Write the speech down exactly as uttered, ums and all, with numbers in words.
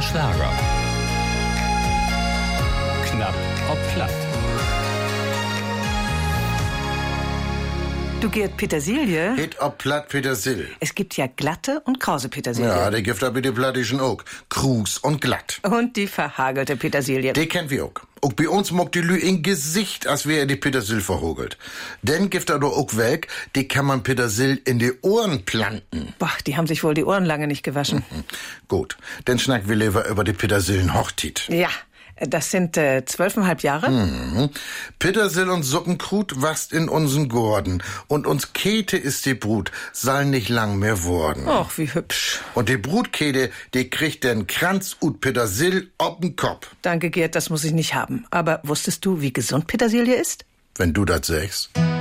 Schlager. Knapp ob platt. Du Gerd Petersilie? Hit ob platt Petersil. Es gibt ja glatte und krause Petersilie. Ja, die gibt aber die plattischen auch. Krus und glatt. Und die verhagelte Petersilie. Die kennt wir auch. Auch bei uns mag die Lü in Gesicht, als wäre die Petersil verhogelt. Denn gibt er doch auch welk, die kann man Petersil in die Ohren planten. Boah, die haben sich wohl die Ohren lange nicht gewaschen. Mhm. Gut, dann schnacken wir lieber über die Petersillen-Hochtit. Ja. Das sind äh, zwölfeinhalb Jahre. Mhm. Petersil und Suppenkrut wachst in unseren Gorden. Und uns Käthe ist die Brut, soll nicht lang mehr worden. Och, wie hübsch. Und die Brutkäthe, die kriegt den Kranz ut Petersil ob'n Kopf. Danke, Gerd, das muss ich nicht haben. Aber wusstest du, wie gesund Petersilie ist? Wenn du das sagst.